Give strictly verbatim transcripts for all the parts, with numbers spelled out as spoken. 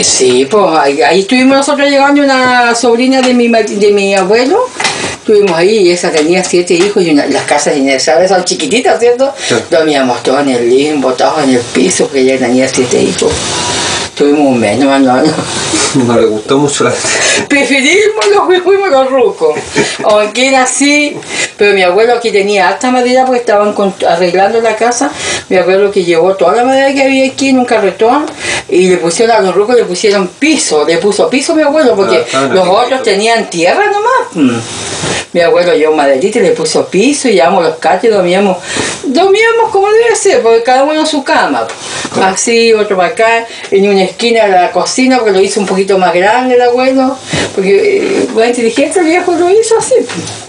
Sí, pues ahí, ahí estuvimos nosotros llegando, una sobrina de mi, de mi abuelo. Estuvimos ahí y esa tenía siete hijos y una, las casas ¿sabes? Son chiquititas, ¿cierto? Sí. Dormíamos todos en el living, botados en el piso, porque ella tenía siete hijos. Tuvimos un mes, no, no, no. No le gustó mucho la... Preferimos los, fuimos los rucos. Aunque era así, pero mi abuelo aquí tenía harta madera porque estaban con, arreglando la casa. Mi abuelo que llevó toda la madera que había aquí en un carretón y le pusieron a los rucos, le pusieron piso, le puso piso mi abuelo porque ah, los otros tenían tierra nomás. Mi abuelo llevó maderita y le puso piso y llevamos los cachos y dormíamos, dormíamos como debe ser, porque cada uno en su cama. Así, otro para acá, en una esquina de la cocina, porque lo hizo un poquito más grande el abuelo, porque eh, muy inteligente el viejo lo hizo así.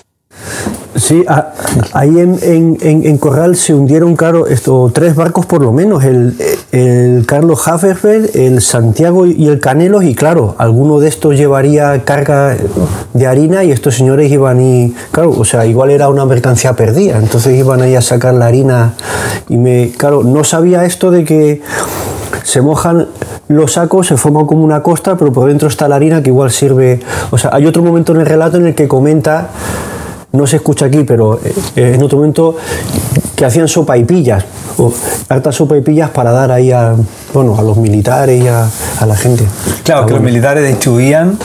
Sí, a, ahí en, en, en, en Corral se hundieron, claro, esto, tres barcos por lo menos, el, el Carlos Haferfeld, el Santiago y el Canelos, y claro, alguno de estos llevaría carga de harina y estos señores iban y, claro, o sea, igual era una mercancía perdida, entonces iban ahí a sacar la harina y me, claro, no sabía esto de que se mojan los sacos, se forma como una costra, pero por dentro está la harina que igual sirve, o sea, hay otro momento en el relato en el que comenta, no se escucha aquí, pero eh, en otro momento que hacían sopa y pillas, o harta sopa y pillas para dar ahí a, bueno, a los militares y a, a la gente. Claro, ah, que bueno. Los militares distribuían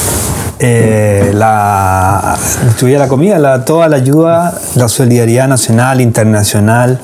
eh, la, distribuía la comida, la, toda la ayuda, la solidaridad nacional, internacional.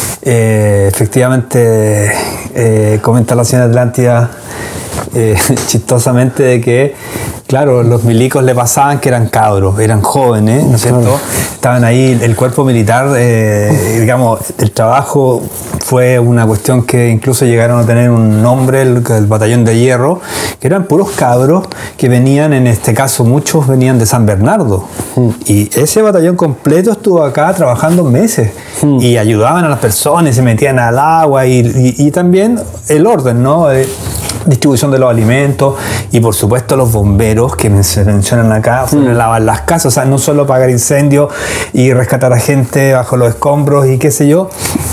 Eh, efectivamente, eh, comenta la señora Atlántida eh, chistosamente de que claro, los milicos le pasaban que eran cabros, eran jóvenes, ¿no es cierto? Claro. Estaban ahí, el cuerpo militar, eh, digamos, el trabajo fue una cuestión que incluso llegaron a tener un nombre, el, el batallón de hierro, que eran puros cabros que venían, en este caso muchos venían de San Bernardo. Mm. Y ese batallón completo estuvo acá trabajando meses mm. y ayudaban a las personas, se metían al agua y, y, y también el orden, ¿no? Eh, distribución de los alimentos y por supuesto los bomberos que se mencionan acá fueron mm. a lavar las casas, o sea, no solo apagar incendios y rescatar a gente bajo los escombros y qué sé yo.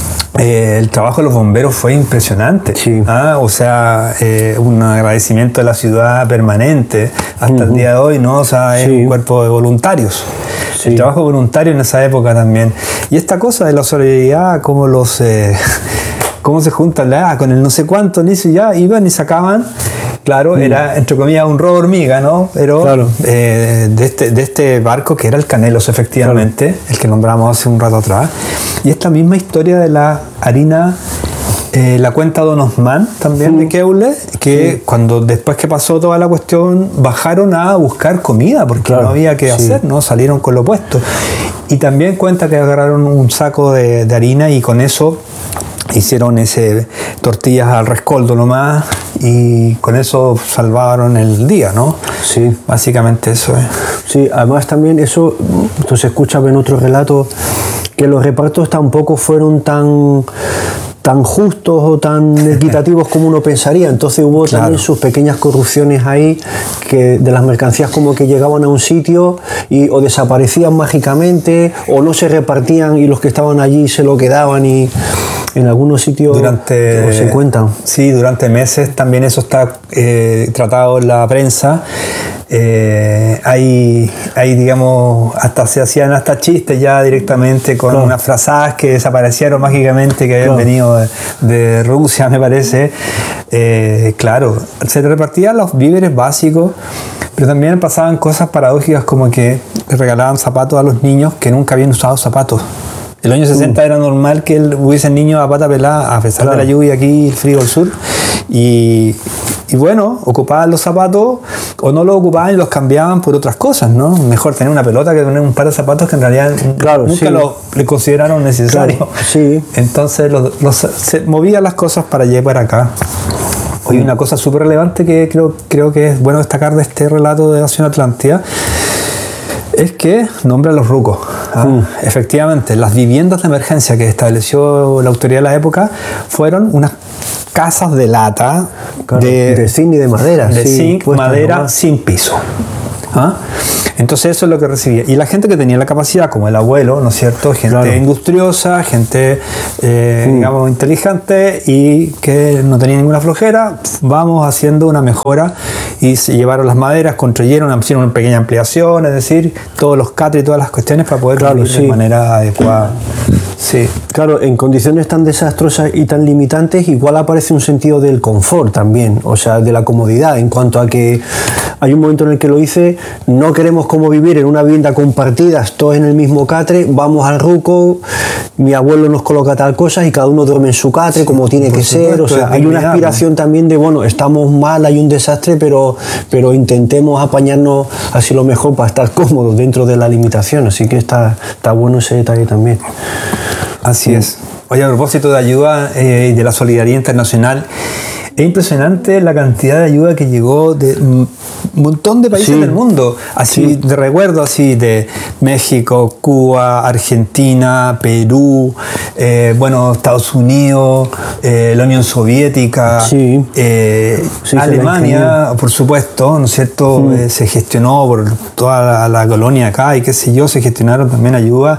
Eh, el trabajo de los bomberos fue impresionante, sí. ¿ah? O sea, eh, un agradecimiento de la ciudad permanente hasta uh-huh. el día de hoy, ¿no? O sea, es sí. un cuerpo de voluntarios. Sí. El trabajo voluntario en esa época también. Y esta cosa de la solidaridad, como los... Eh, cómo se juntan ah, con el no sé cuánto, ni si ya iban y sacaban. Claro, mm. era entre comillas un robo hormiga, ¿no? Pero claro. eh, de, este, de este barco que era el Canelos, efectivamente, claro. el que nombramos hace un rato atrás. Y esta misma historia de la harina, eh, la cuenta Don Osman también mm. de Keule, que sí. cuando después que pasó toda la cuestión, bajaron a buscar comida porque claro. no había que sí. hacer, ¿no? Salieron con lo puesto. Y también cuenta que agarraron un saco de, de harina y con eso hicieron ese tortillas al rescoldo nomás y con eso salvaron el día, ¿no? Sí. Básicamente eso es. Sí, además también eso, esto se escucha en otros relatos, que los repartos tampoco fueron tan tan justos o tan equitativos como uno pensaría, entonces hubo claro. también sus pequeñas corrupciones ahí, que de las mercancías como que llegaban a un sitio y o desaparecían mágicamente o no se repartían y los que estaban allí se lo quedaban y en algunos sitios durante, se cuentan. Sí, durante meses también eso está eh, tratado en la prensa. Eh, hay, hay, digamos, hasta se hacían hasta chistes ya directamente con claro. unas frazadas que desaparecieron mágicamente, que habían claro. venido de, de Rusia, me parece. Eh, claro, se repartían los víveres básicos, pero también pasaban cosas paradójicas como que regalaban zapatos a los niños que nunca habían usado zapatos. En los años sesenta uh. era normal que hubiesen niños a pata pelada, a pesar claro. de la lluvia aquí, el frío del sur. Y, y bueno, ocupaban los zapatos o no los ocupaban y los cambiaban por otras cosas, ¿no? Mejor tener una pelota que tener un par de zapatos que en realidad claro, nunca sí. lo le consideraron necesario. Claro, sí. Entonces los, los, se movían las cosas para allá y para acá. Hoy una cosa súper relevante que creo, creo que es bueno destacar de este relato de Nación Atlántida es que nombra a los rucos. ¿ah? Mm. Efectivamente, las viviendas de emergencia que estableció la autoridad de la época fueron unas casas de lata, claro, de, de zinc y de madera. De sí, zinc, madera, sin piso. ¿Ah? Entonces eso es lo que recibía. Y la gente que tenía la capacidad, como el abuelo, ¿no es cierto? Gente Claro. industriosa, gente, eh, Mm. digamos, inteligente y que no tenía ninguna flojera, vamos haciendo una mejora y se llevaron las maderas, construyeron, hicieron una pequeña ampliación, es decir, todos los catres y todas las cuestiones para poder Claro, vivir sí. de manera adecuada. Sí. Claro, en condiciones tan desastrosas y tan limitantes, igual aparece un sentido del confort también, o sea, de la comodidad, en cuanto a que hay un momento en el que lo dice, no queremos como vivir en una vivienda compartida, todos en el mismo catre, vamos al ruco, mi abuelo nos coloca tal cosa y cada uno duerme en su catre Sí, como tiene por que ser, o supuesto, sea, es hay una dignidad, aspiración también de, bueno, estamos mal, hay un desastre, pero, pero intentemos apañarnos así lo mejor para estar cómodos dentro de la limitación, así que está, está bueno ese detalle también. Así es. Oye, a propósito de ayuda eh, y de la solidaridad internacional, es impresionante la cantidad de ayuda que llegó de un montón de países Sí. del mundo. Así Sí. de recuerdo, así de México, Cuba, Argentina, Perú, eh, bueno, Estados Unidos, eh, la Unión Soviética, Sí. eh, Sí, se la Alemania, por supuesto, ¿no es cierto? Mm. Eh, se gestionó por toda la, la colonia acá y qué sé yo, se gestionaron también ayuda.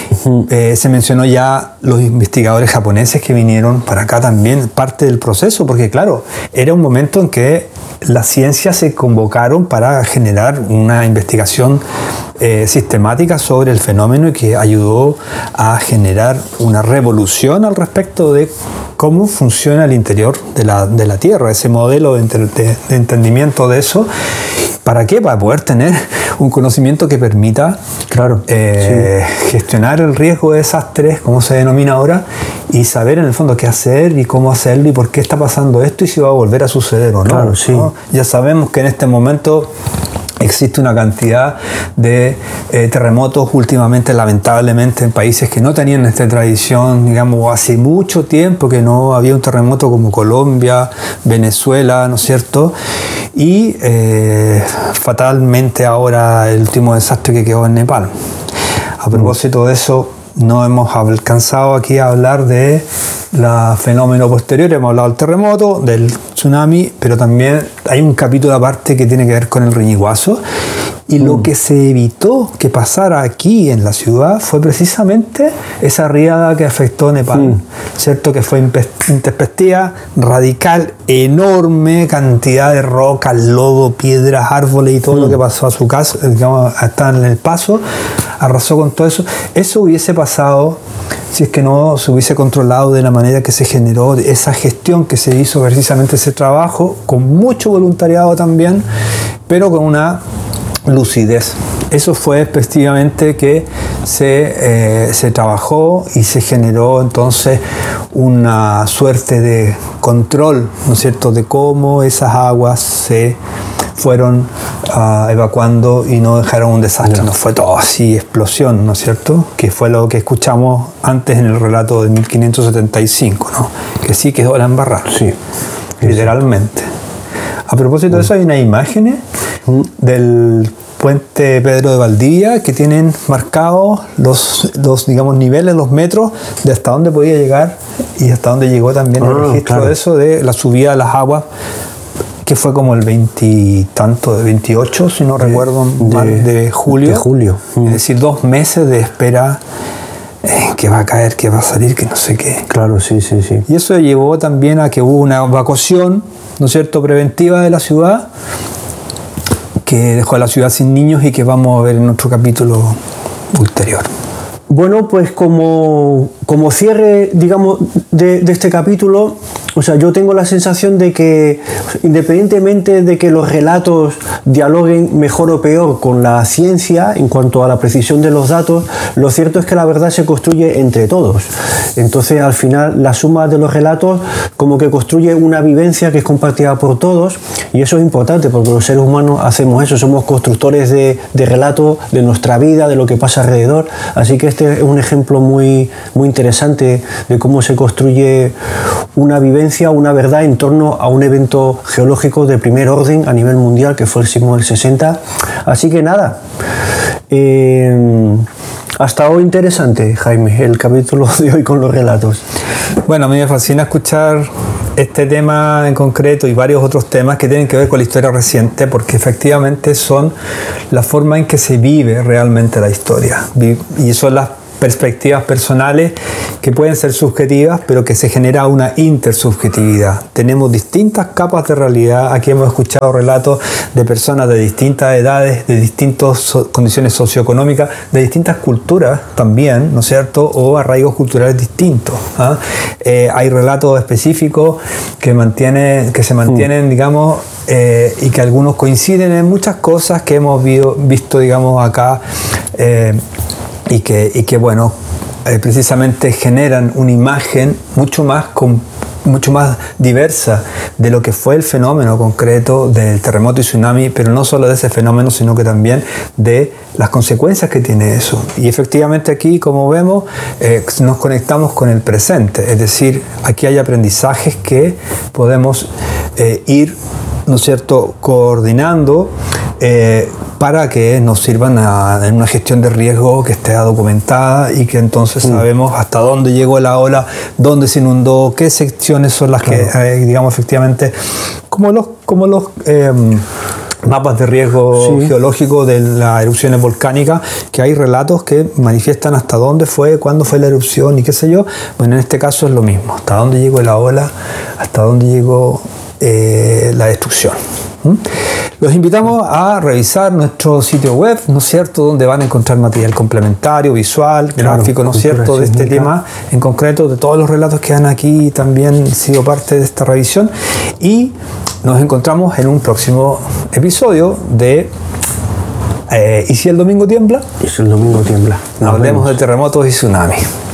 Eh, se mencionó ya los investigadores japoneses que vinieron para acá también, parte del proceso, porque claro, era un momento en que las ciencias se convocaron para generar una investigación eh, sistemática sobre el fenómeno y que ayudó a generar una revolución al respecto de cómo funciona el interior de la, de la Tierra, ese modelo de, enter- de- de entendimiento de eso. ¿Para qué? Para poder tener un conocimiento que permita Claro, eh, gestionar el riesgo de desastres, como se denomina ahora, y saber en el fondo qué hacer y cómo hacerlo y por qué está pasando esto y si va a volver a suceder o no. Claro, sí. ¿no? Ya sabemos que en este momento existe una cantidad de eh, terremotos últimamente, lamentablemente, en países que no tenían esta tradición, digamos, hace mucho tiempo que no había un terremoto como Colombia, Venezuela, ¿no es cierto? Y eh, fatalmente ahora el último desastre que quedó en Nepal. A propósito de eso, no hemos alcanzado aquí a hablar de los fenómenos posteriores, hemos hablado del terremoto, del tsunami, pero también hay un capítulo aparte que tiene que ver con el Riñiguazo. Y lo que se evitó que pasara aquí en la ciudad fue precisamente esa riada que afectó a Nepal, Mm. ¿cierto? Que fue intempestiva, radical, enorme cantidad de rocas, lodo, piedras, árboles y todo lo que pasó a su casa, digamos, hasta en el paso, arrasó con todo eso. Eso hubiese pasado si es que no se hubiese controlado de la manera que se generó, esa gestión que se hizo, precisamente ese trabajo, con mucho voluntariado también, pero con una lucidez. Eso fue efectivamente que se, eh, se trabajó y se generó entonces una suerte de control, ¿no es cierto?, de cómo esas aguas se fueron uh, evacuando y no dejaron un desastre. No. no fue todo así, explosión, ¿no es cierto?, que fue lo que escuchamos antes en el relato de mil quinientos setenta y cinco, ¿no?, que sí quedó la embarrada, sí, literalmente. A propósito de eso, hay unas imágenes del puente Pedro de Valdivia que tienen marcados los, los digamos, niveles, los metros de hasta dónde podía llegar y hasta dónde llegó también el Ah, registro claro. de eso, de la subida de las aguas, que fue como el veintitanto, de veintiocho, si no De- recuerdo de- mal, de julio. de julio. Mm. Es decir, dos meses de espera, eh, que va a caer, que va a salir, que no sé qué. Claro, sí, sí, sí. Y eso llevó también a que hubo una evacuación, ¿no es cierto?, preventiva de la ciudad, que dejó a la ciudad sin niños y que vamos a ver en otro capítulo ulterior. Bueno, pues como, como cierre, digamos, de, de este capítulo, o sea, yo tengo la sensación de que, independientemente de que los relatos dialoguen mejor o peor con la ciencia en cuanto a la precisión de los datos, lo cierto es que la verdad se construye entre todos. Entonces, al final, la suma de los relatos como que construye una vivencia que es compartida por todos, y eso es importante porque los seres humanos hacemos eso, somos constructores de, de relatos de nuestra vida, de lo que pasa alrededor. Así que este es un ejemplo muy, muy interesante de cómo se construye una vivencia, una verdad en torno a un evento geológico de primer orden a nivel mundial, que fue el sismo del sesenta. Así que nada, eh, ha estado interesante, Jaime, el capítulo de hoy con los relatos. Bueno, a mí me fascina escuchar este tema en concreto y varios otros temas que tienen que ver con la historia reciente, porque efectivamente son la forma en que se vive realmente la historia. Y son las perspectivas personales que pueden ser subjetivas, pero que se genera una intersubjetividad. Tenemos distintas capas de realidad. Aquí hemos escuchado relatos de personas de distintas edades, de distintas so- condiciones socioeconómicas, de distintas culturas también, ¿no es cierto? O arraigos culturales distintos. ¿ah? Eh, hay relatos específicos que, mantiene, que se mantienen, mm. digamos, eh, y que algunos coinciden en muchas cosas que hemos visto, visto digamos, acá. Eh, Y que, y que bueno, eh, precisamente generan una imagen mucho más, com, mucho más diversa de lo que fue el fenómeno concreto del terremoto y tsunami, pero no solo de ese fenómeno, sino que también de las consecuencias que tiene eso. Y efectivamente aquí, como vemos, eh, nos conectamos con el presente, es decir, aquí hay aprendizajes que podemos eh, ir, ¿no es cierto?, coordinando eh, para que nos sirvan a, en una gestión de riesgo que esté documentada y que entonces mm. sabemos hasta dónde llegó la ola, dónde se inundó, qué secciones son las claro. que, eh, digamos, efectivamente, como los, como los eh, mapas de riesgo sí. geológico de las erupciones volcánicas, que hay relatos que manifiestan hasta dónde fue, cuándo fue la erupción y qué sé yo. Bueno, en este caso es lo mismo, hasta dónde llegó la ola, hasta dónde llegó eh, la destrucción. ¿Mm? Los invitamos a revisar nuestro sitio web, ¿no es cierto?, donde van a encontrar material complementario, visual, claro, gráfico, ¿no es cierto?, de este tema en concreto, de todos los relatos que han aquí también sido parte de esta revisión. Y nos encontramos en un próximo episodio de eh, ¿Y si el domingo tiembla? ¿Y si el domingo tiembla? Nos Hablemos vemos. de terremotos y tsunamis.